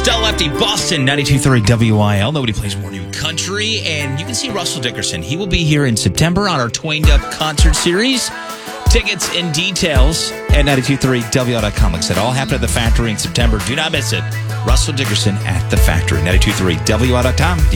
Stella Lefty, Boston, 92.3 WIL. Nobody plays more new country. And you can see Russell Dickerson. He will be here in September on our Twained Up concert series. Tickets and details at 92.3WIL.com. Like I said, all happen at the Factory in September. Do not miss it. Russell Dickerson at the Factory, 92.3WIL.com.